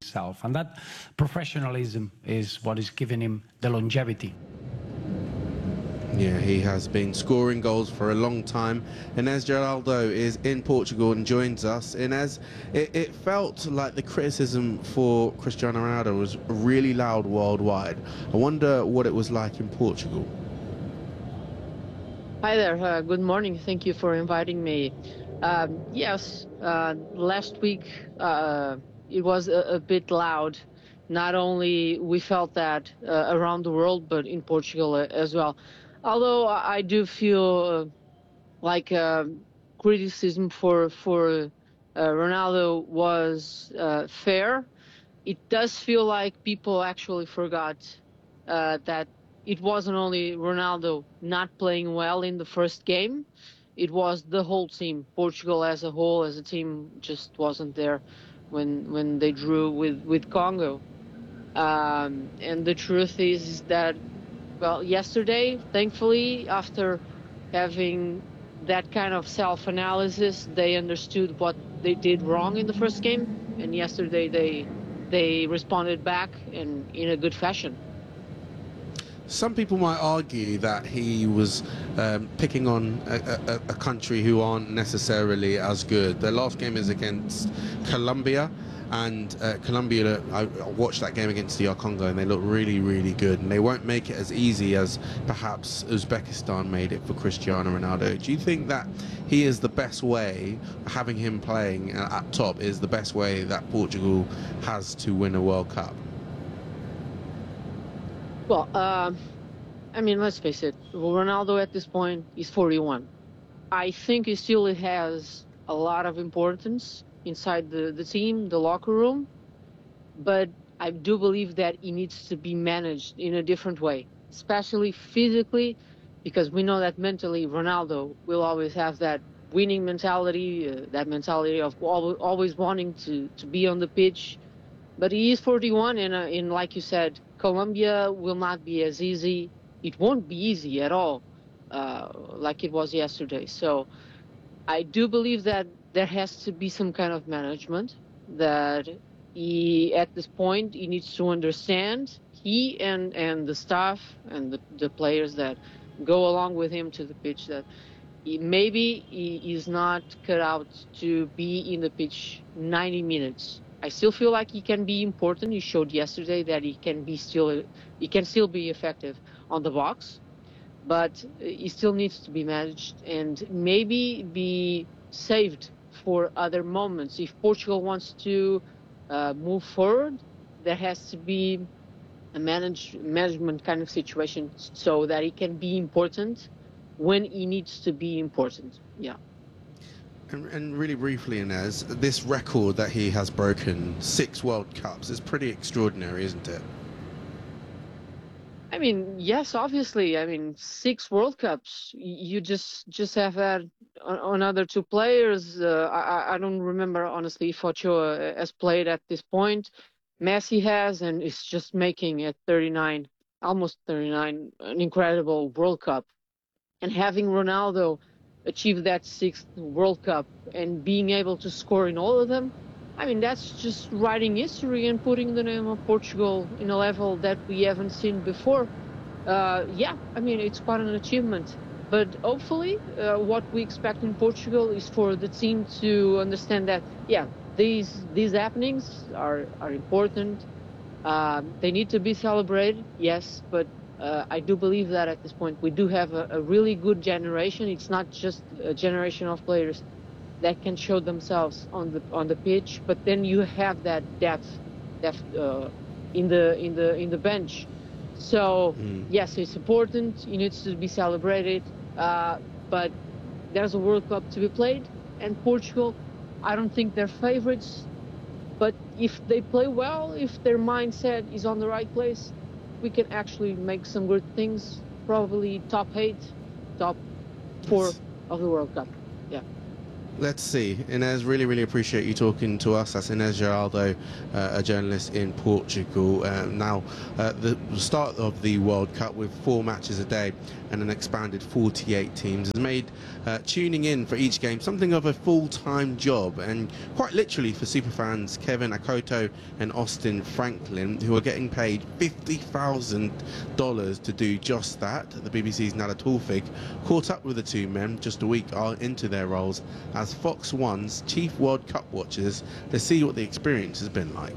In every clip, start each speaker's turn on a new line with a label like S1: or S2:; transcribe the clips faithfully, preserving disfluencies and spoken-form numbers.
S1: himself. And that professionalism is what is giving him the longevity.
S2: Yeah, he has been scoring goals for a long time. Ines Geraldo is in Portugal and joins us. Ines, it, it felt like the criticism for Cristiano Ronaldo was really loud worldwide. I wonder what it was like in Portugal.
S3: Hi there, uh, good morning. Thank you for inviting me. Um, yes, uh, last week uh, it was a, a bit loud. Not only we felt that uh, around the world, but in Portugal as well. Although I do feel uh, like uh, criticism for for uh, Ronaldo was uh, fair, it does feel like people actually forgot uh, that it wasn't only Ronaldo not playing well in the first game. It was the whole team. Portugal as a whole, as a team, just wasn't there when when they drew with with Congo. Um, and the truth is, is that, well, yesterday, thankfully, after having that kind of self-analysis, they understood what they did wrong in the first game, and yesterday they they responded back in in a good fashion.
S2: Some people might argue that he was um, picking on a, a, a country who aren't necessarily as good. Their last game is against Colombia, and uh, Colombia, I watched that game against the Congo, and they look really, really good, and they won't make it as easy as perhaps Uzbekistan made it for Cristiano Ronaldo. Do you think that he is the best way, having him playing at top is the best way that Portugal has to win a World Cup?
S3: Well, uh, I mean, let's face it, Ronaldo at this point is forty-one. I think he still has a lot of importance inside the, the team, the locker room, but I do believe that he needs to be managed in a different way, especially physically, because we know that mentally Ronaldo will always have that winning mentality, uh, that mentality of always wanting to, to be on the pitch. But he is forty-one, and, uh, and like you said, Colombia will not be as easy. It won't be easy at all, uh, like it was yesterday. So I do believe that there has to be some kind of management, that he, at this point, he needs to understand, he and, and the staff and the, the players that go along with him to the pitch, that he, maybe he is not cut out to be in the pitch ninety minutes. I still feel like he can be important. He showed yesterday that he can be still, he can still be effective on the box, but he still needs to be managed and maybe be saved for other moments. If Portugal wants to uh, move forward, there has to be a manage, management kind of situation so that he can be important when he needs to be important. Yeah.
S2: And, and really briefly, Ines, this record that he has broken, six World Cups, is pretty extraordinary, isn't it?
S3: I mean, yes, obviously. I mean, six World Cups. You just just have had another two players. Uh, I I don't remember honestly if Ochoa has played at this point. Messi has, and is just making at thirty-nine, almost thirty-nine, an incredible World Cup. And having Ronaldo achieve that sixth World Cup and being able to score in all of them, I mean, that's just writing history and putting the name of Portugal in a level that we haven't seen before. Uh, yeah, I mean, it's quite an achievement. But hopefully, uh, what we expect in Portugal is for the team to understand that, yeah, these these happenings are, are important. Uh, they need to be celebrated, yes, but uh, I do believe that at this point we do have a, a really good generation. It's not just a generation of players that can show themselves on the on the pitch, but then you have that depth, depth uh, in the in the in the bench. So mm. yes, it's important. It needs to be celebrated, uh, but there's a World Cup to be played, and Portugal, I don't think they're favorites. But if they play well, if their mindset is on the right place, we can actually make some good things. Probably top eight, top four yes. of the World Cup. Yeah.
S2: let's see. Inez, really, really appreciate you talking to us. That's Inez Geraldo, uh, a journalist in Portugal. Uh, now, uh, the start of the World Cup with four matches a day and an expanded forty-eight teams has made uh, tuning in for each game something of a full-time job, and quite literally for superfans Kevin Akoto and Austin Franklin, who are getting paid fifty thousand dollars to do just that. The B B C's Nada Tawfik caught up with the two men just a week into their roles as Fox One's chief World Cup watchers to see what the experience has been like.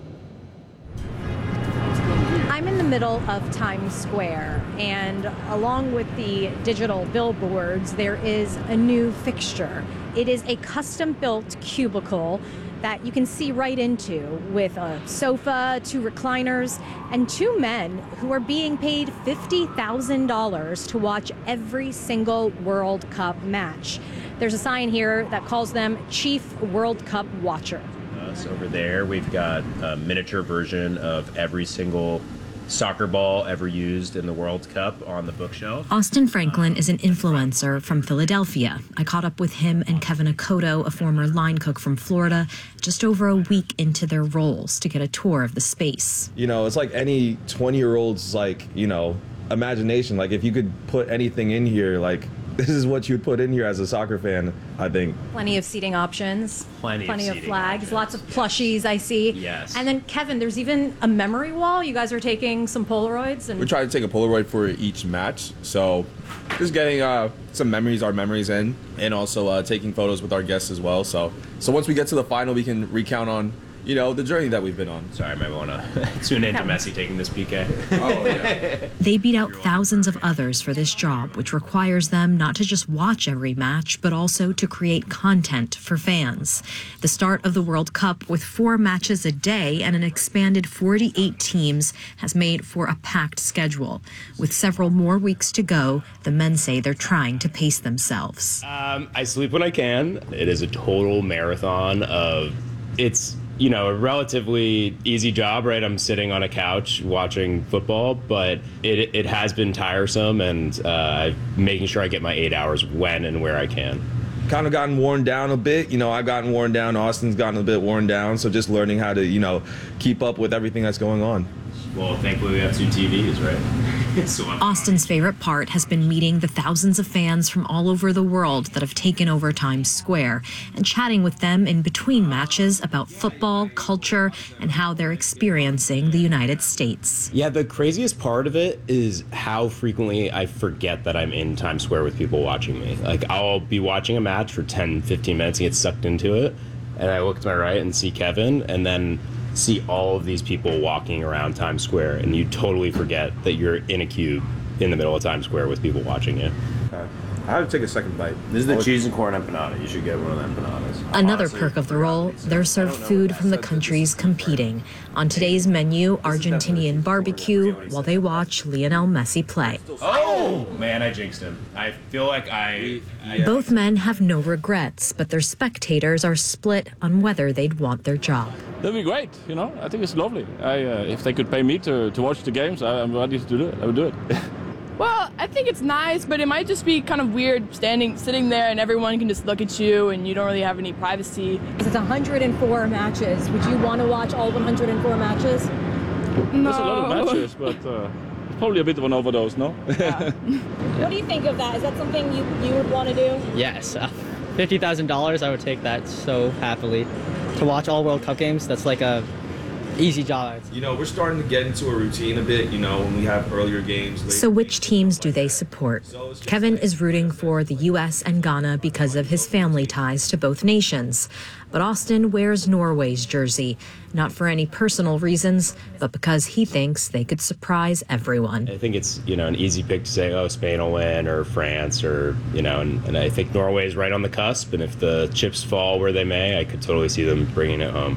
S4: I'm in the middle of Times Square, and along with the digital billboards, there is a new fixture. It is a custom-built cubicle that you can see right into, with a sofa, two recliners, and two men who are being paid fifty thousand dollars to watch every single World Cup match. There's a sign here that calls them Chief World Cup Watcher.
S5: Us over there, we've got a miniature version of every single soccer ball ever used in the World Cup on the bookshelf.
S6: Austin Franklin is an influencer from Philadelphia. I caught up with him and Kevin Akoto, a former line cook from Florida, just over a week into their roles to get a tour of the space.
S7: You know, it's like any twenty-year-old's, like, you know, imagination. Like, if you could put anything in here, like, this is what you'd put in here as a soccer fan, I think.
S4: Plenty of seating options.
S5: Plenty,
S4: Plenty
S5: of,
S4: of flags.
S5: options.
S4: Lots of plushies, I see.
S5: Yes.
S4: And then, Kevin, there's even a memory wall. You guys are taking some Polaroids. And
S8: we try to take a Polaroid for each match. So just getting uh, some memories, our memories in, and also uh, taking photos with our guests as well. So, so once we get to the final, we can recount on, you know, the journey that we've been on.
S5: Sorry, I might want to tune into Messi taking this P K.
S8: Oh, yeah.
S6: They beat out thousands of others for this job, which requires them not to just watch every match, but also to create content for fans. The start of the World Cup with four matches a day and an expanded forty-eight teams has made for a packed schedule. With several more weeks to go, the men say they're trying to pace themselves.
S5: Um, I sleep when I can. It is a total marathon of, it's, you know, a relatively easy job, right? I'm sitting on a couch watching football, but it it has been tiresome, and uh, making sure I get my eight hours when and where I can.
S7: Kind of gotten worn down a bit. You know, I've gotten worn down. Austin's gotten a bit worn down. So just learning how to, you know, keep up with everything that's going on.
S5: Well, thankfully we have two T Vs, right? So
S6: Austin's favorite part has been meeting the thousands of fans from all over the world that have taken over Times Square and chatting with them in between matches about football, culture, and how they're experiencing the United States.
S5: Yeah, the craziest part of it is how frequently I forget that I'm in Times Square with people watching me. Like, I'll be watching a match for ten, fifteen minutes and get sucked into it, and I look to my right and see Kevin, and then see all of these people walking around Times Square, and you totally forget that you're in a cube in the middle of Times Square with people watching you.
S8: Okay. I have to take a second bite.
S5: This is the cheese and corn empanada. You should get one of the empanadas.
S6: Another perk of the role, they're served food from the countries competing. On today's menu, Argentinian barbecue, while they watch Lionel Messi play.
S5: Oh, man, I jinxed him. I feel like I... I
S6: Both men have no regrets, but their spectators are split on whether they'd want their job.
S9: That'd be great, you know. I think it's lovely. I, uh, if they could pay me to, to watch the games, I, I'm ready to do it. I would do it.
S10: Well, I think it's nice, but it might just be kind of weird standing, sitting there, and everyone can just look at you, and you don't really have any privacy.
S4: It's one hundred four matches. Would you want to watch all one hundred four matches?
S10: No.
S9: There's a lot of matches, but uh, it's probably a bit of an overdose, no?
S10: Yeah.
S4: What do you think of that? Is that something you, you would want to do?
S11: Yes. Uh, fifty thousand dollars, I would take that so happily. To watch all World Cup games, that's like a easy job.
S7: You know, we're starting to get into a routine a bit, you know, when we have earlier games.
S6: So which teams do they support? Kevin is rooting for the U S and Ghana because of his family ties to both nations. But Austin wears Norway's jersey, not for any personal reasons, but because he thinks they could surprise everyone.
S5: I think it's, you know, an easy pick to say, oh, Spain will win, or France, or, you know, and, and I think Norway is right on the cusp, and if the chips fall where they may, I could totally see them bringing it home.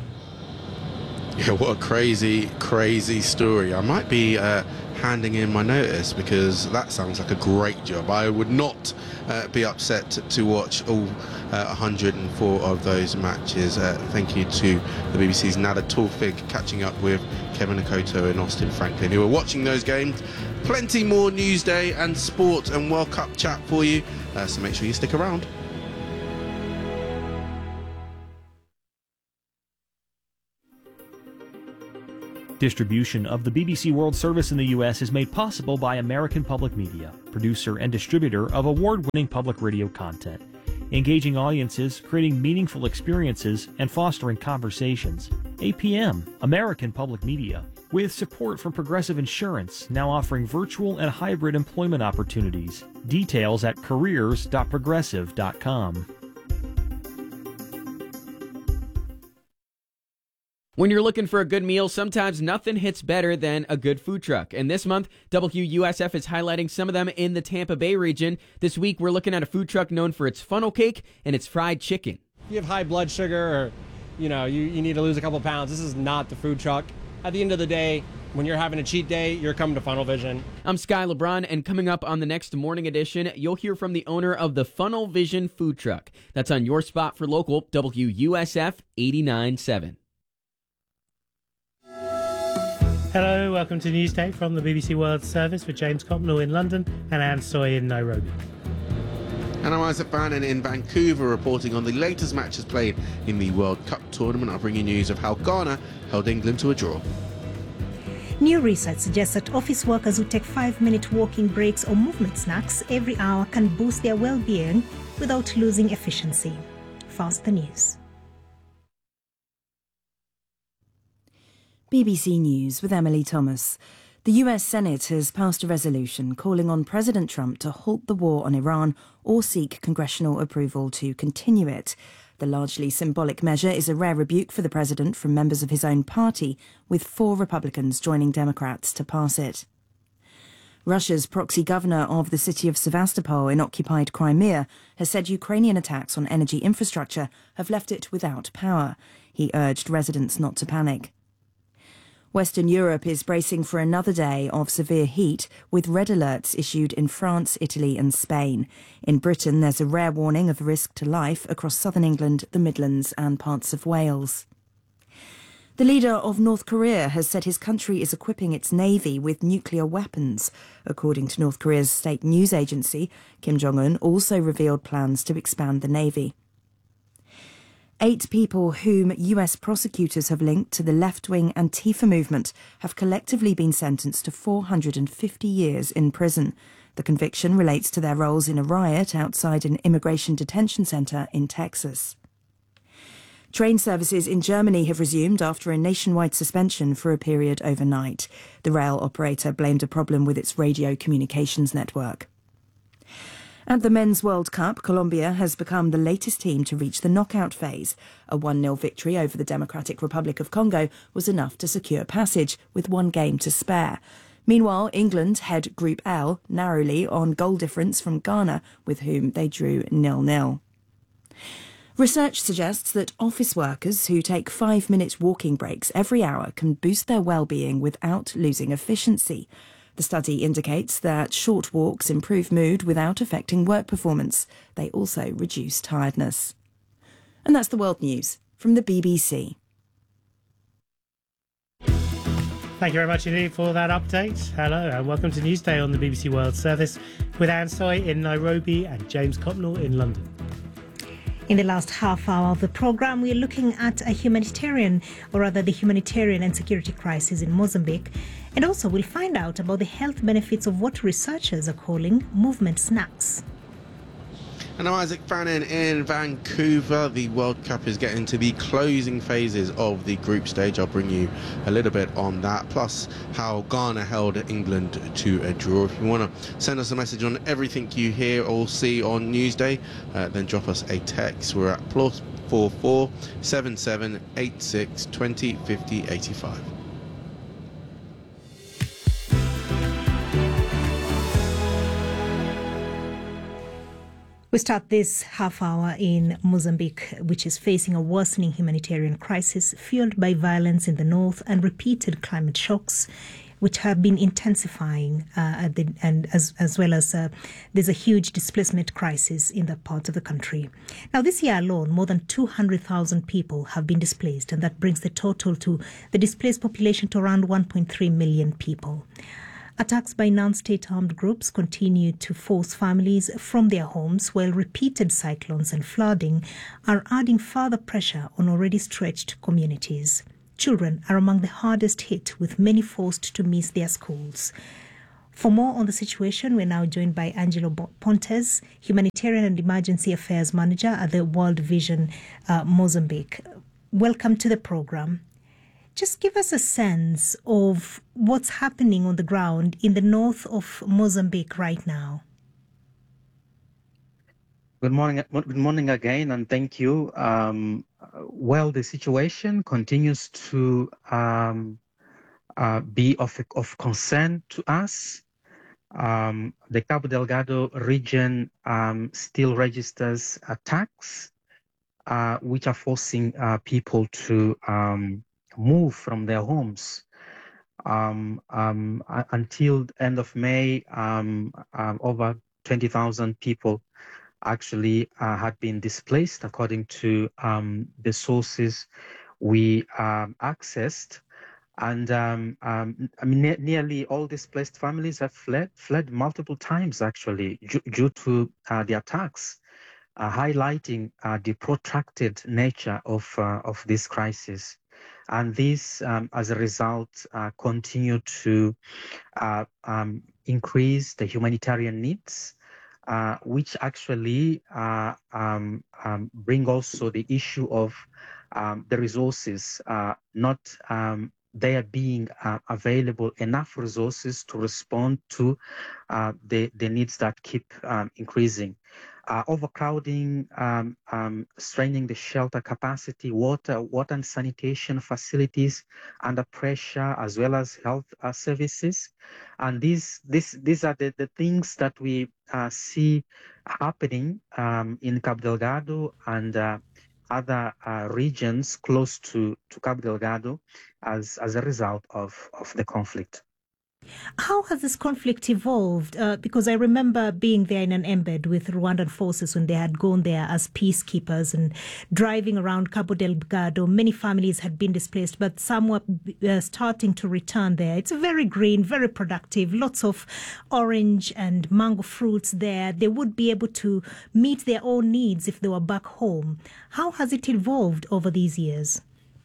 S2: Yeah, what a crazy, crazy story. I might be uh, handing in my notice because that sounds like a great job. I would not uh, be upset to, to watch all uh, one hundred four of those matches. Uh, thank you to the B B C's Nada Tawfik catching up with Kevin Akoto and Austin Franklin, who are watching those games. Plenty more Newsday and sport and World Cup chat for you, uh, so make sure you stick around.
S12: Distribution of the B B C World Service in the U S is made possible by American Public Media, producer and distributor of award-winning public radio content, engaging audiences, creating meaningful experiences, and fostering conversations. A P M, American Public Media, with support from Progressive Insurance, now offering virtual and hybrid employment opportunities. Details at careers dot progressive dot com.
S13: When you're looking for a good meal, sometimes nothing hits better than a good food truck. And this month, W U S F is highlighting some of them in the Tampa Bay region. This week, we're looking at a food truck known for its funnel cake and its fried chicken.
S14: If you have high blood sugar or, you know, you, you need to lose a couple pounds, this is not the food truck. At the end of the day, when you're having a cheat day, you're coming to Funnel Vision.
S13: I'm Sky LeBron, and coming up on the next morning edition, you'll hear from the owner of the Funnel Vision food truck. That's on your spot for local W U S F eighty-nine point seven.
S15: Hello, welcome to Newsday from the B B C World Service with James Copnell in London and Anne Soy in Nairobi.
S2: And I'm Isaac Bannon in Vancouver reporting on the latest matches played in the World Cup tournament. I'll bring you news of how Ghana held England to a draw.
S16: New research suggests that office workers who take five-minute walking breaks or movement snacks every hour can boost their well-being without losing efficiency. Fast the news.
S17: B B C News with Emily Thomas. The U S Senate has passed a resolution calling on President Trump to halt the war on Iran or seek congressional approval to continue it. The largely symbolic measure is a rare rebuke for the president from members of his own party, with four Republicans joining Democrats to pass it. Russia's proxy governor of the city of Sevastopol in occupied Crimea has said Ukrainian attacks on energy infrastructure have left it without power. He urged residents not to panic. Western Europe is bracing for another day of severe heat, with red alerts issued in France, Italy and Spain. In Britain, there's a rare warning of risk to life across southern England, the Midlands and parts of Wales. The leader of North Korea has said his country is equipping its navy with nuclear weapons. According to North Korea's state news agency, Kim Jong-un also revealed plans to expand the navy. Eight people whom U S prosecutors have linked to the left-wing Antifa movement have collectively been sentenced to four hundred fifty years in prison. The conviction relates to their roles in a riot outside an immigration detention centre in Texas. Train services in Germany have resumed after a nationwide suspension for a period overnight. The rail operator blamed a problem with its radio communications network. At the Men's World Cup, Colombia has become the latest team to reach the knockout phase. A one nil victory over the Democratic Republic of Congo was enough to secure passage, with one game to spare. Meanwhile, England head Group L narrowly on goal difference from Ghana, with whom they drew nil nil. Research suggests that office workers who take five-minute walking breaks every hour can boost their well-being without losing efficiency. The study indicates that short walks improve mood without affecting work performance. They also reduce tiredness. And that's the world news from the B B C.
S15: Thank you very much indeed for that update. Hello and welcome to Newsday on the B B C World Service with Anne Soy in Nairobi and James Copnell in London.
S16: In the last half hour of the programme, we're looking at a humanitarian, or rather the humanitarian and security crisis in Mozambique. And also we'll find out about the health benefits of what researchers are calling movement snacks.
S2: And I'm Isaac Bannon in Vancouver. The World Cup is getting to the closing phases of the group stage. I'll bring you a little bit on that, plus how Ghana held England to a draw. If you want to send us a message on everything you hear or see on Newsday, uh, then drop us a text. We're at plus four four seven seven eight six twenty fifty eighty five.
S16: We start this half hour in Mozambique, which is facing a worsening humanitarian crisis fueled by violence in the north and repeated climate shocks, which have been intensifying, uh, at the, and as, as well as uh, there's a huge displacement crisis in that part of the country. Now, this year alone, more than two hundred thousand people have been displaced, and that brings the total to the displaced population to around one point three million people. Attacks by non-state armed groups continue to force families from their homes, while repeated cyclones and flooding are adding further pressure on already stretched communities. children are among the hardest hit, with many forced to miss their schools. For more on the situation, we're now joined by Angelo Pontes, Humanitarian and Emergency Affairs Manager at the World Vision uh, Mozambique. Welcome to the program. Just give us a sense of what's happening on the ground in the north of Mozambique right now.
S18: Good morning, good morning again, and thank you. Um, well, the situation continues to um, uh, be of, of concern to us. Um, the Cabo Delgado region um, still registers attacks, uh, which are forcing uh, people to um, move from their homes. Um, um, until the end of May, um, um, over twenty thousand people actually uh, had been displaced, according to um, the sources we um, accessed. And um, um, I mean, ne nearly all displaced families have fled, fled multiple times, actually, due, due to uh, the attacks, uh, highlighting uh, the protracted nature of, uh, of this crisis. And this, um, as a result, uh, continue to uh, um, increase the humanitarian needs, Uh, which actually uh, um, um, bring also the issue of um, the resources uh, not um, there being uh, available enough resources to respond to uh, the, the needs that keep um, increasing. Uh, overcrowding, um, um, straining the shelter capacity, water, water and sanitation facilities under pressure, as well as health uh, services. And these, this, these are the, the things that we uh, see happening um, in Cabo Delgado and uh, other uh, regions close to, to Cabo Delgado as, as a result of, of the conflict.
S16: How has this conflict evolved? Uh, because I remember being there in an embed with Rwandan forces when they had gone there as peacekeepers and driving around Cabo Delgado. Many families had been displaced, but some were uh, starting to return there. It's very green, very productive, lots of orange and mango fruits there. They would be able to meet their own needs if they were back home. How has it evolved over these years?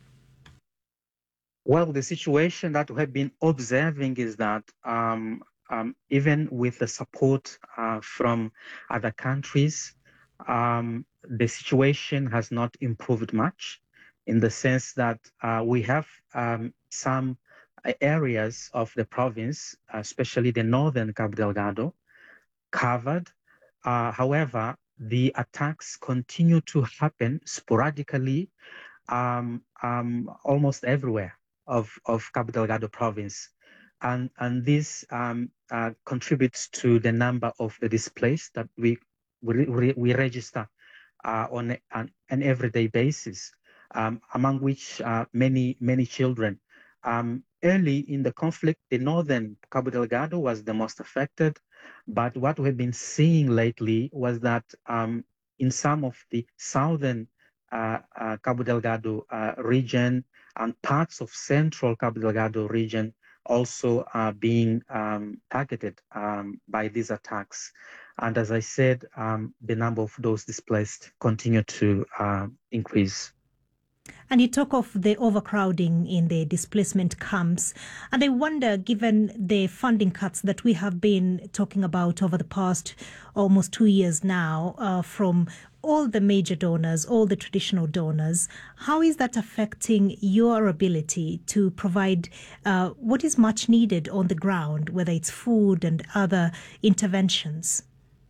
S18: Well, the situation that we have been observing is that um, um, even with the support uh, from other countries, um, the situation has not improved much, in the sense that uh, we have um, some areas of the province, especially the northern Cabo Delgado, covered. Uh, however, the attacks continue to happen sporadically um, um, almost everywhere of, of Cabo Delgado province. And, and this um, uh, contributes to the number of the displaced that we, we, we register uh, on a, an, an everyday basis, um, among which uh, many, many children. Um, early in the conflict, the northern Cabo Delgado was the most affected, but what we've been seeing lately was that um, in some of the southern uh, uh, Cabo Delgado uh, region, and parts of central Cabo Delgado region also are being um, targeted um, by these attacks. And as I said, um, the number of those displaced continue to uh, increase.
S16: And you talk of the overcrowding in the displacement camps. And I wonder, given the funding cuts that we have been talking about over the past almost two years now, uh, from all the major donors, all the traditional donors, how is that affecting your ability to provide uh, what is much needed on the ground, whether it's food and other interventions?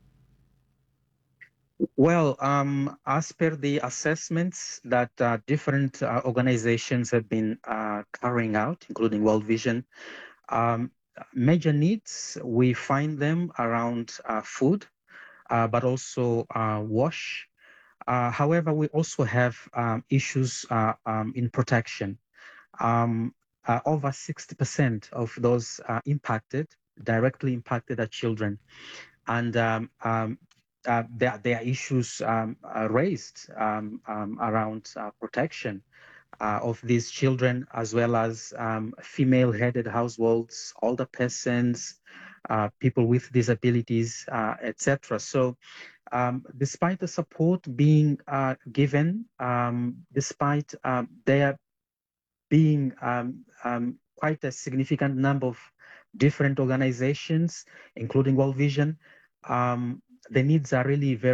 S18: Well, um, as per the assessments that uh, different uh, organizations have been uh, carrying out, including World Vision, um, major needs, we find them around uh, food, uh, but also uh, wash. Uh, however, we also have um, issues uh, um, in protection. Um, uh, over sixty percent of those uh, impacted, directly impacted, are children. And um, um, Uh, there, there are issues um, uh, raised um, um, around uh, protection uh, of these children, as well as um, female-headed households, older persons, uh, people with disabilities, uh, et cetera. So, um, despite the support being uh, given, um, despite uh, there being um, um, quite a significant number of different organizations, including World Vision, um, the needs are really very